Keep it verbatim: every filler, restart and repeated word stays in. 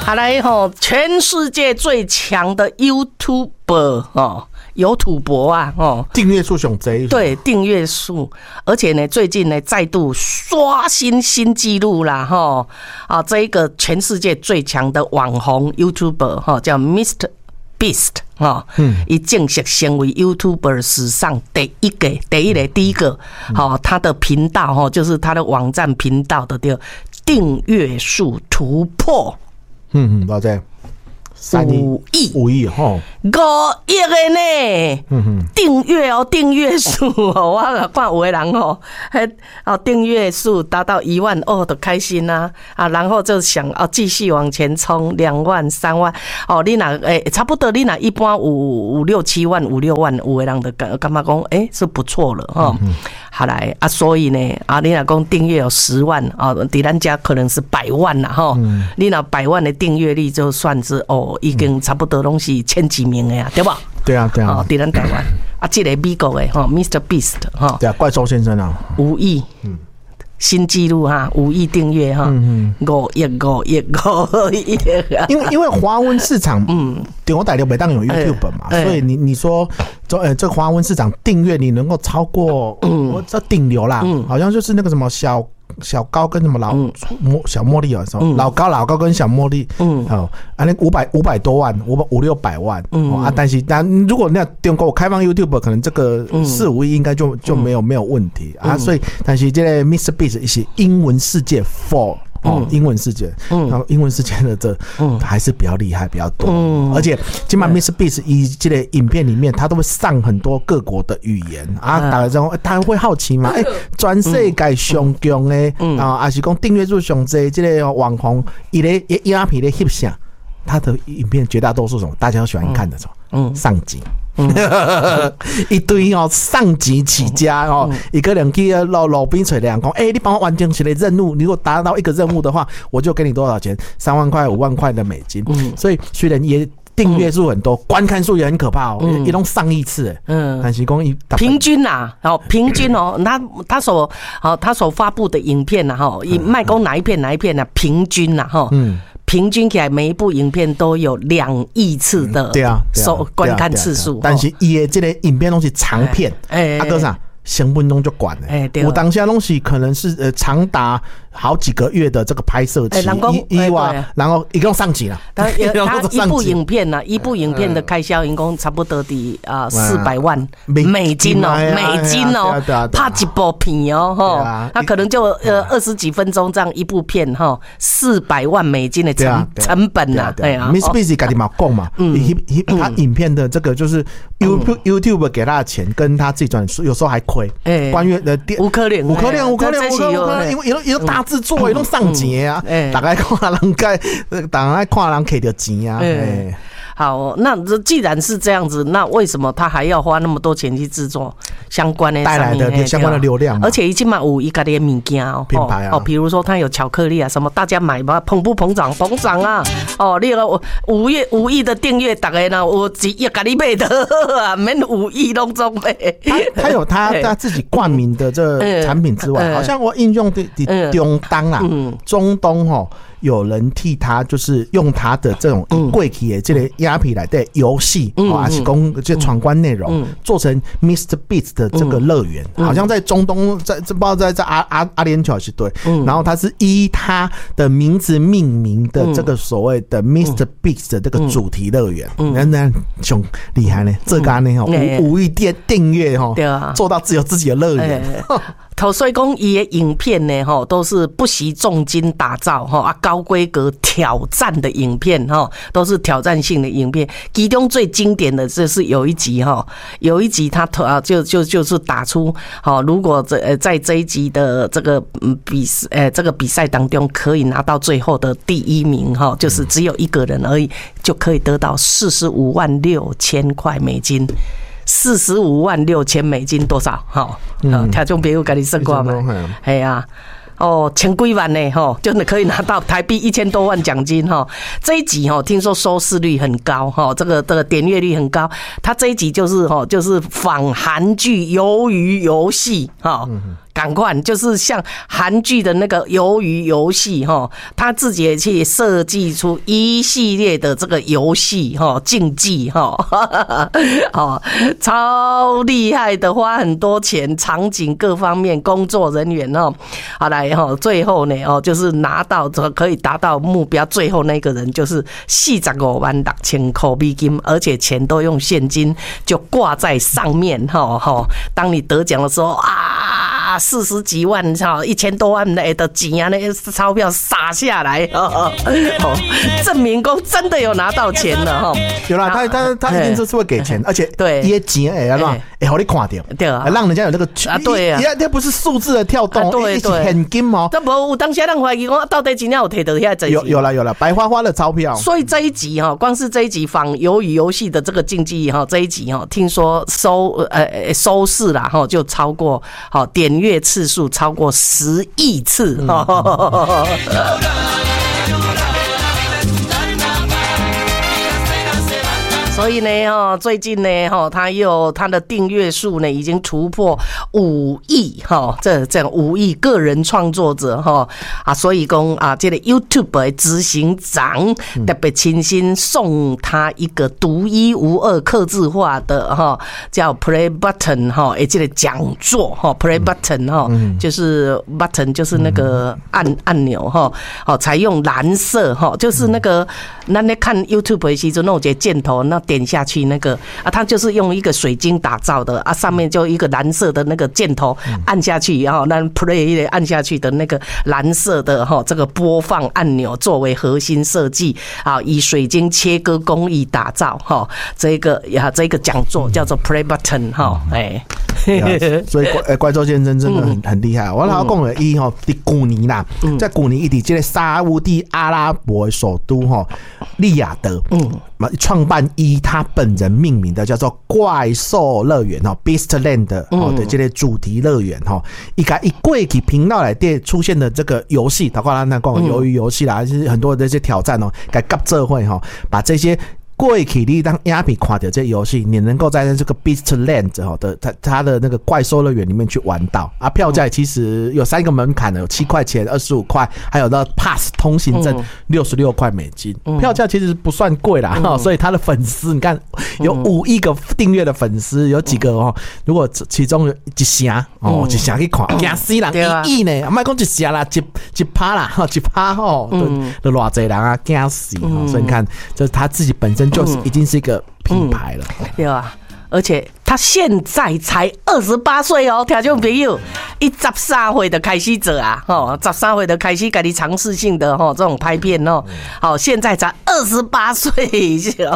好来吼，全世界最强的 YouTuber 哦。有土博啊，哦， 订阅数上多， 对，订阅数，而且呢，最近呢再度刷新新纪录啦，哈啊，这一个全世界最强的网红 YouTuber 哈，叫 mister Beast 哈，嗯，已正式成为 YouTuber 史上第一个、第一个、第一个，好，他的频道哈，就是他的网站频道的订阅数突破， 嗯嗯，多少？ 五亿， 五亿吼， 五亿的呢，嗯哼，订阅哦，订阅数哦，我看有的人哦，还哦订阅数达到一万哦，都开心呐啊，然后就想哦继续往前冲，两万、三万哦，你那诶差不多，你那一般五五六七万、五六万，有的人的感感觉讲诶是不错了哈。嗯好来啊，所以呢啊，你若讲订阅有十万啊，伫咱家可能是百万啦哈。嗯、你若百万的订阅率就算是哦，已经差不多拢是前几名的呀，对吧？ 对啊，对啊。 哦，伫咱台湾啊，这个美国的哈 ，mister Beast 哈。 对啊，怪兽先生啊， 五亿。嗯。新纪录哈，五亿订阅哈，五亿五亿五亿。 因为因为华文市场，嗯，中国大陆每当有 YouTube 嘛，欸欸、所以你你说，这呃这华文市场订阅你能够超过，嗯，我这顶流啦，嗯，好像就是那个什么小。小高跟什么老小茉莉啊，什么老高老高跟小茉莉，嗯，好，啊那五百五百多万，五五六百万，嗯啊，但是但如果那中国开放 YouTube， 可能这个四五亿应该就就没有没有问题啊，所以但是这个 mister Beast 是英文世界 for。哦，英文世界，嗯，然后英文世界的这，嗯，还是比较厉害，比较多，嗯，而且今晚 mister Beast 以这个影片里面，他都会上很多各国的语言啊，大家说，他会好奇嘛？哎，全世界上强的啊，还是讲订阅数上多这个网红，伊咧伊阿皮咧翕相，他的影片绝大多数什么，大家都喜欢看的什么，嗯，上集。嗯、一堆哦，上级起家哦，嗯、一个人去路路边找人讲，哎、欸，你帮我完成一个任务，如果达到一个任务的话，我就给你多少钱？三万块、五万块的美金。嗯，所以虽然也订阅数很多，嗯、观看数也很可怕哦，一共、嗯、上亿次。嗯，但是讲平均呐，哦，平均哦，他他所好他所发布的影片呐，哈，以卖公哪一片哪一片呢？平均呐，哈，嗯。平均起来，每一部影片都有两亿次的收观看次数， 但是伊的这个影片都是长片，哎，啊，哥啥？成分钟就管了，哎，对，我当下东西可能是呃长达好几个月的这个拍摄期，一一哇，然后一共上集了。 他一部影片呢，一部影片的开销，一共差不多的啊四百万美金哦，美金哦，拍一部片哦，哈，他可能就呃二十几分钟这样一部片哈，四百万美金的成成本呐，对啊 ，mister Beast 自己嘛讲嘛，嗯，他影片的这个就是 YouTube YouTube 给他的钱跟他自己赚，有时候还。 哎， 关于的电， 五可能， 五可能，五可能，五可能，因为有有大制作，有上钱啊，大概看人该，大概看人给的钱啊，哎。 好，那既然是这样子，那为什么他还要花那么多钱去制作相关的带来的相关的流量？ 而且已经买有一家的物件哦， 品牌啊， 哦，比如说他有巧克力啊，什么大家买吧，膨不膨胀？膨胀啊！哦，你个五亿五亿的订阅，大概呢，我一亿给你买的啊，免五亿拢总买。 他他有他他自己冠名的这产品之外，好像我印象的的中东啊，中东哦。有人替他就是用他的这种过去的这个鸦片来的游戏，还是讲这闯关内容，做成 mister Beast 的这个乐园，好像在中东，在这不知道在在阿阿阿联酋是对，然后他是依他的名字命名的这个所谓的 mister Beast 的这个主题乐园，那那很厉害呢，这个呢五五亿订订阅哈，做到只有自己的乐园。 所以讲，伊的影片呢，吼，都是不惜重金打造，吼啊，高规格挑战的影片，吼，都是挑战性的影片。其中最经典的就是有一集，哈，有一集他啊，就就就是打出，好，如果在在这一集的这个比呃这个比赛当中可以拿到最后的第一名，哈，就是只有一个人而已，就可以得到四十五万六千块美金。四十五万六千美金多少？哈，嗯，听众朋友给你算过嘛？哎呀，哦，千几万呢？哈，就可以拿到台币一千多万奖金哈。这一集哈，听说收视率很高哈，这个这个点阅率很高。他这一集就是哈，就是仿韩剧《鱿鱼游戏》哈， 赶快就是像韩剧的那个鱿鱼游戏哈，他自己也去设计出一系列的这个游戏哈竞技哈，哦，超厉害的，花很多钱，场景各方面，工作人员哦，好来哈，最后呢哦就是拿到可以达到目标，最后那个人就是四十五万六千块美金，而且钱都用现金就挂在上面哈哈，当你得奖的时候啊，四十几万哈，一千多万的的钱啊，那个钞票撒下来哦，证明公真的有拿到钱了哈。 有啦，他他他一定就是会给钱，而且对， 也钱哎，要让哎好你看到， 对啊， 让人家有那个啊，对啊， 那不是数字的跳动， 对对， 现金哦。 那不有当下让怀疑我到底今天有提到遐这有有了有了，白花花的钞票。 所以这一集哈，光是这一集仿鱿鱼游戏的这个竞技哈，这一集哈，听说收呃收视啦哈，就超过好点阅次数超过十亿次哈。所以呢，哈，最近呢，哈，他又他的订阅数呢已经突破五亿，哈，这这样五亿个人创作者，哈啊，所以讲啊，这个 YouTube 的执行长特别亲心送他一个独一无二、客制化的哈，叫 Play Button 哈，诶，这个讲座哈 ，Play Button 哈，就是 Button 就是那个按按钮哈，好，采用蓝色哈，就是那个那那看 YouTube 的时候，那种箭头那。点下去那个啊，它就是用一个水晶打造的啊，上面就一个蓝色的那个箭头按下去，然后那 play 按下去的那个蓝色的哈这个播放按钮作为核心设计啊，以水晶切割工艺打造哈，这个呀这个讲座叫做 Play Button 哈，哎， 所以怪怪兽先生真的很很厉害。我老讲的伊吼，伫古尼啦，在古尼伊伫这个沙烏地阿拉伯首都哈利雅得，嗯，创办以他本人命名的叫做怪兽乐园哦 ，Beastland 哦的这类主题乐园哈，一个一过去频道来电出现的这个游戏，包括咱那讲鱿鱼游戏啦，就是很多的这些挑战哦，该合作会哈，把这些。过去你当鸦片看到这游戏，你能够在这个 Beastland 的它它的那个怪兽乐园里面去玩到啊，票价其实有三个门槛的，有七块钱、二十五块，还有到 Pass 通行证六十六块美金，票价其实不算贵啦，嗯、所以他的粉丝你看有五亿个订阅的粉丝，有几个哦？如果其中有一成哦，一成去看，惊死人一亿呢，莫讲一成啦，一一趴啦，一趴吼，都都偌济人啊，惊死！所以你看，就是他自己本身。就是已经是一个品牌了， 嗯嗯、对吧？而且他现在才二十八岁哦，听众朋友，一十三岁的开始做啊，吼，十三岁的开始，给你尝试性的吼这种拍片哦，好，现在才二十八岁。